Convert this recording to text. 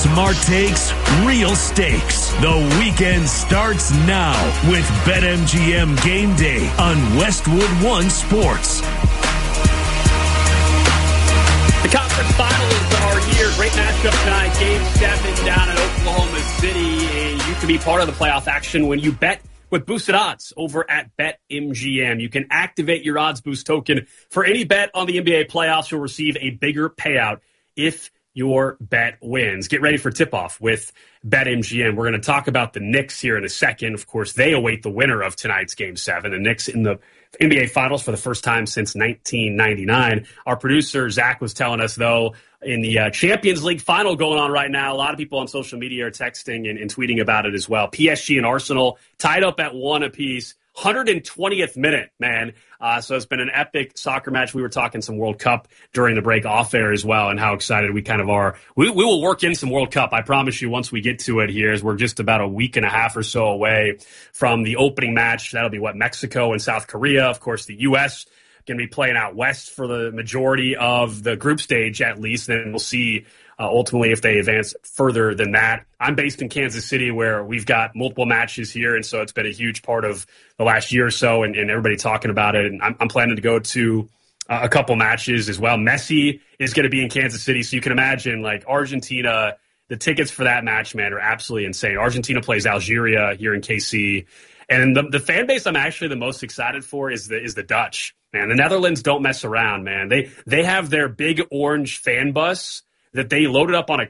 Smart takes, real stakes. The weekend starts now with BetMGM Game Day on Westwood One Sports. The conference finals are here. Great matchup tonight. Game 7 down in Oklahoma City. And you can be part of the playoff action when you bet with boosted odds over at BetMGM. You can activate your odds boost token for any bet on the NBA playoffs. You'll receive a bigger payout if your bet wins. Get ready for tip-off with BetMGM. We're going to talk about the Knicks here in a second. Of course, they await the winner of tonight's Game 7. The Knicks in the NBA Finals for the first time since 1999. Our producer, Zach, was telling us, though, in the Champions League final going on right now, a lot of people on social media are texting and tweeting about it as well. PSG and Arsenal tied up at 1 apiece. 120th minute, man. So it's been an epic soccer match. We were talking some World Cup during the break off air as well, and how excited we kind of are. We will work in some World Cup, I promise you, once we get to it here, as we're just about a week and a half or so away from the opening match. That'll be Mexico and South Korea. Of course, the U.S. going to be playing out west for the majority of the group stage, at least. Then we'll see ultimately if they advance further than that. I'm based in Kansas City, where we've got multiple matches here, and so it's been a huge part of the last year or so, and everybody talking about it. And I'm planning to go to a couple matches as well. Messi is going to be in Kansas City, so you can imagine, like, Argentina, the tickets for that match, man, are absolutely insane. Argentina plays Algeria here in KC, and the fan base I'm actually the most excited for is the Dutch, man. The Netherlands don't mess around, man. They have their big orange fan bus that they loaded up on a